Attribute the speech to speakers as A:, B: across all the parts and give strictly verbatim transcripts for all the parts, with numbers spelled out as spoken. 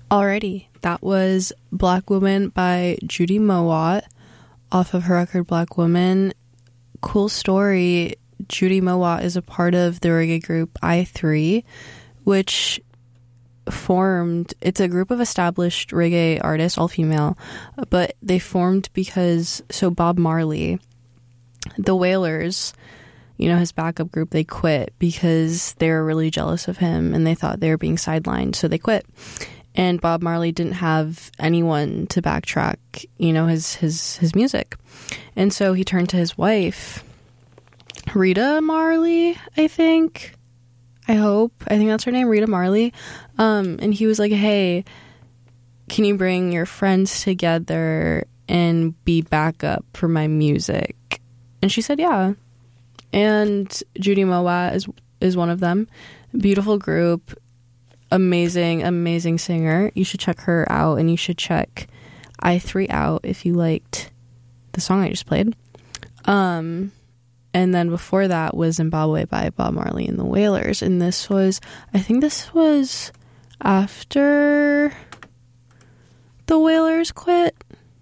A: Alrighty, that was Black Woman by Judy Mowat off of her record Black Woman. Cool story, Judy Mowat is a part of the reggae group I three, which formed, it's a group of established reggae artists, all female, but they formed because, so Bob Marley, the Wailers, you know, his backup group, they quit because they were really jealous of him and they thought they were being sidelined, so they quit. And Bob Marley didn't have anyone to backtrack, you know, his his his music. And so he turned to his wife, Rita Marley, I think. I hope. I think that's her name, Rita Marley. Um, and he was like, hey, can you bring your friends together and be backup for my music? And she said, yeah. And Judy Mowat is, is one of them. Beautiful group. Amazing, amazing singer. You should check her out, and you should check I three out if you liked the song I just played. Um, and then before that was Zimbabwe by Bob Marley and the Wailers, and this was, I think this was after the Wailers quit.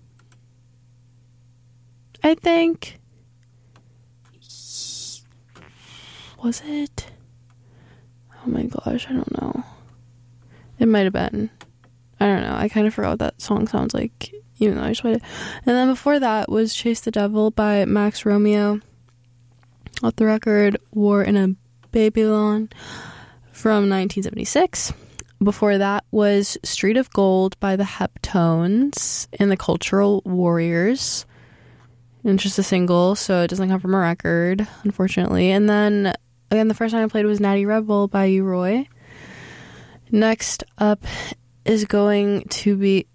A: I think. Was it? Oh my gosh, I don't know. It might have been. I don't know. I kind of forgot what that song sounds like, even though I just played it. And then before that was Chase the Devil by Max Romeo. Off the record, War in a Babylon from nineteen seventy-six. Before that was Street of Gold by the Heptones and the Cultural Warriors. And just a single, so it doesn't come from a record, unfortunately. And then, again, the first time I played was Natty Rebel by U-Roy. Next up is going to be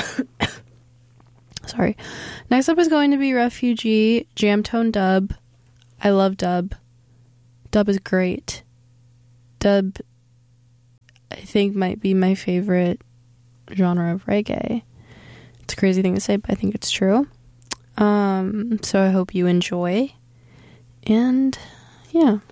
A: sorry. Next up is going to be Refugee, Jamtone Dub. I love dub. Dub is great. Dub, I think, might be my favorite genre of reggae. It's a crazy thing to say, but I think it's true. Um, so I hope you enjoy. And yeah.